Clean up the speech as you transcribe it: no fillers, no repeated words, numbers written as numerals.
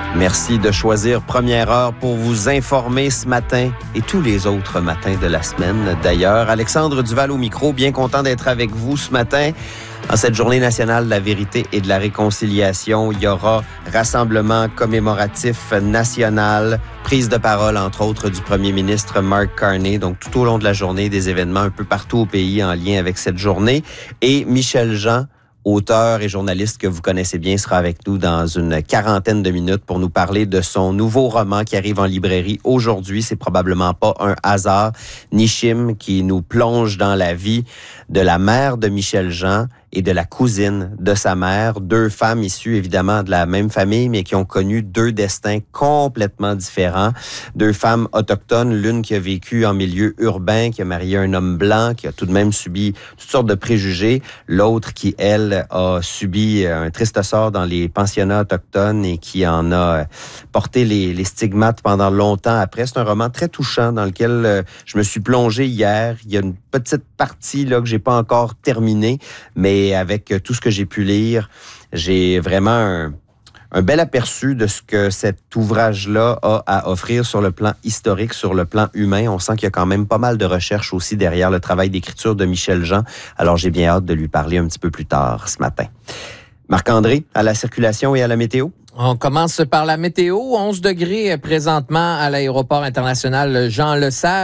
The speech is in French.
Merci de choisir Première Heure pour vous informer ce matin et tous les autres matins de la semaine. D'ailleurs, Alexandre Duval au micro, bien content d'être avec vous ce matin. En cette journée nationale de la vérité et de la réconciliation, il y aura rassemblement commémoratif national, prise de parole, entre autres, du premier ministre Mark Carney. Donc, tout au long de la journée, des événements un peu partout au pays en lien avec cette journée. Et Michel Jean, auteur et journaliste que vous connaissez bien, sera avec nous dans une quarantaine de minutes pour nous parler de son nouveau roman qui arrive en librairie aujourd'hui. C'est probablement pas un hasard. Nishim, qui nous plonge dans la vie de la mère de Michel Jean et de la cousine de sa mère, deux femmes issues évidemment de la même famille, mais qui ont connu deux destins complètement différents. Deux femmes autochtones, l'une qui a vécu en milieu urbain, qui a marié un homme blanc, qui a tout de même subi toutes sortes de préjugés. L'autre qui, elle, a subi un triste sort dans les pensionnats autochtones et qui en a porté les stigmates pendant longtemps après. C'est un roman très touchant dans lequel je me suis plongé hier. Il y a une petite partie là que j'ai pas encore terminée, mais avec tout ce que j'ai pu lire, j'ai vraiment un bel aperçu de ce que cet ouvrage-là a à offrir sur le plan historique, sur le plan humain. On sent qu'il y a quand même pas mal de recherches aussi derrière le travail d'écriture de Michel Jean. Alors, j'ai bien hâte de lui parler un petit peu plus tard ce matin. Marc-André, à la circulation et à la météo? On commence par la météo. 11 degrés présentement à l'aéroport international Jean Lesage.